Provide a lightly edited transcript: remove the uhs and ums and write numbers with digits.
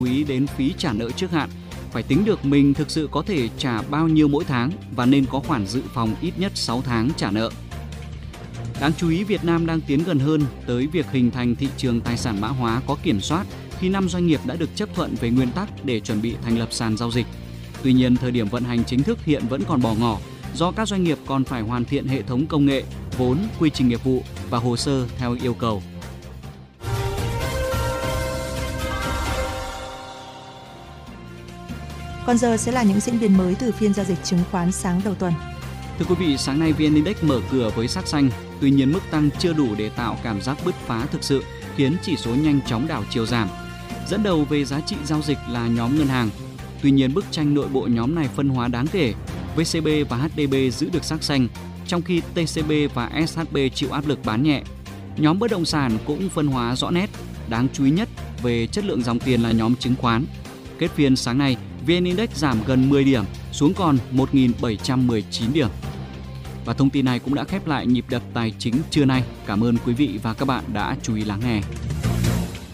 chú ý đến phí trả nợ trước hạn. Phải tính được mình thực sự có thể trả bao nhiêu mỗi tháng và nên có khoản dự phòng ít nhất 6 tháng trả nợ. Đáng chú ý, Việt Nam đang tiến gần hơn tới việc hình thành thị trường tài sản mã hóa có kiểm soát khi 5 doanh nghiệp đã được chấp thuận về nguyên tắc để chuẩn bị thành lập sàn giao dịch. Tuy nhiên, thời điểm vận hành chính thức hiện vẫn còn bỏ ngỏ do các doanh nghiệp còn phải hoàn thiện hệ thống công nghệ, vốn, quy trình nghiệp vụ và hồ sơ theo yêu cầu. Còn giờ sẽ là những diễn biến mới từ phiên giao dịch chứng khoán sáng đầu tuần. Thưa quý vị, sáng nay VN Index mở cửa với sắc xanh, tuy nhiên mức tăng chưa đủ để tạo cảm giác bứt phá thực sự, khiến chỉ số nhanh chóng đảo chiều giảm. Dẫn đầu về giá trị giao dịch là nhóm ngân hàng. Tuy nhiên, bức tranh nội bộ nhóm này phân hóa đáng kể. VCB và HDB giữ được sắc xanh, trong khi TCB và SHB chịu áp lực bán nhẹ. Nhóm bất động sản cũng phân hóa rõ nét. Đáng chú ý nhất về chất lượng dòng tiền là nhóm chứng khoán. Kết phiên sáng nay, VN Index giảm gần 10 điểm, xuống còn 1.719 điểm. Và thông tin này cũng đã khép lại nhịp đập tài chính trưa nay. Cảm ơn quý vị và các bạn đã chú ý lắng nghe.